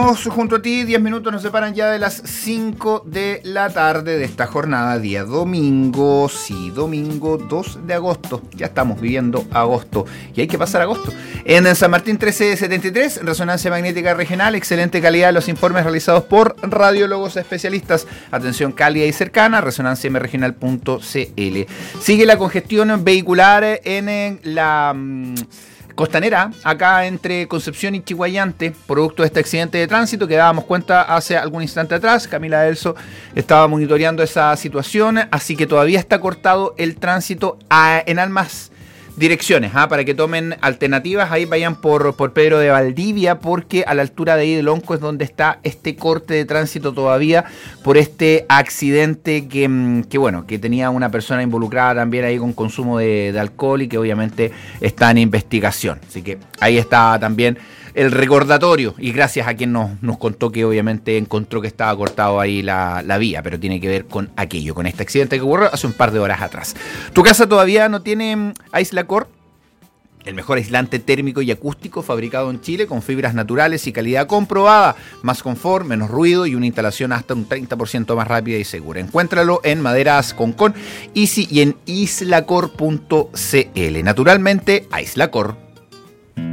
Estamos junto a ti, 10 minutos nos separan ya de las 5 de la tarde de esta jornada, día domingo, sí, domingo 2 de agosto, ya estamos viviendo agosto y hay que pasar agosto. En San Martín 1373, resonancia magnética regional, excelente calidad de los informes realizados por radiólogos especialistas, atención cálida y cercana, resonanciamregional.cl. Sigue la congestión vehicular en la Costanera, acá entre Concepción y Chiguayante, producto de este accidente de tránsito que dábamos cuenta hace algún instante atrás. Camila Elso estaba monitoreando esa situación, así que todavía está cortado el tránsito en ambas direcciones, para que tomen alternativas. Ahí vayan por Pedro de Valdivia, porque a la altura de ahí del Onco es donde está este corte de tránsito todavía por este accidente que tenía una persona involucrada también ahí con consumo de alcohol y que obviamente está en investigación. Así que ahí está también el recordatorio y gracias a quien nos contó que obviamente encontró que estaba cortado ahí la vía, pero tiene que ver con aquello, con este accidente que ocurrió hace un par de horas atrás. ¿Tu casa todavía no tiene Aislacor? El mejor aislante térmico y acústico fabricado en Chile con fibras naturales y calidad comprobada. Más confort, menos ruido y una instalación hasta un 30% más rápida y segura. Encuéntralo en Maderas Concon, Easy y en islacor.cl. Naturalmente, Aislacor.